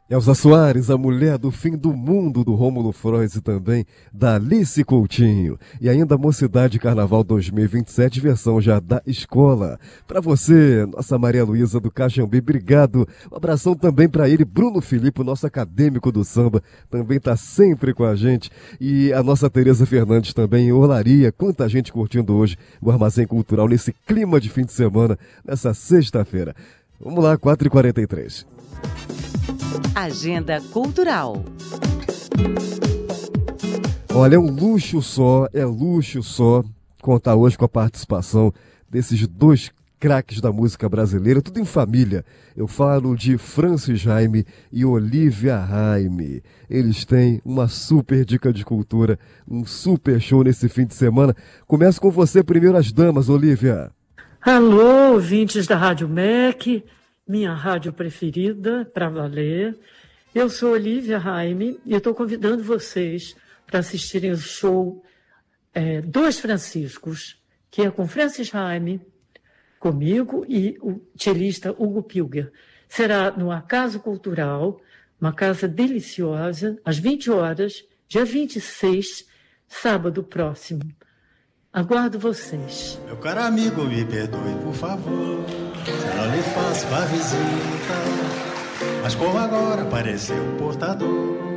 Elza Soares, a mulher do fim do mundo, do Rômulo Frois e também da Alice Coutinho. E ainda a Mocidade Carnaval 2027, versão já da escola. Para você, nossa Maria Luísa do Caxambi, obrigado. Um abração também para ele, Bruno Filipe, nosso acadêmico do samba, também tá sempre com a gente. E a nossa Tereza Fernandes também, em Olaria. Quanta gente curtindo hoje o Armazém Cultural nesse clima de fim de semana, nessa sexta-feira. Vamos lá, 4h43. Agenda Cultural. Olha, é luxo só contar hoje com a participação desses dois craques da música brasileira, tudo em família. Eu falo de Francis Jaime e Olivia Raime. Eles têm uma super dica de cultura, um super show nesse fim de semana. Começo com você primeiro, as damas, Olivia. Alô, ouvintes da Rádio MEC, minha rádio preferida, para valer. Eu sou Olivia Raime e estou convidando vocês para assistirem o show Dois Franciscos, que é com Francis Jaime, comigo e o cellista Hugo Pilger. Será no Acaso Cultural, uma casa deliciosa, às 20 horas, dia 26, sábado próximo. Aguardo vocês. Meu caro amigo, me perdoe, por favor, se eu não lhe faço a visita, mas como agora apareceu o portador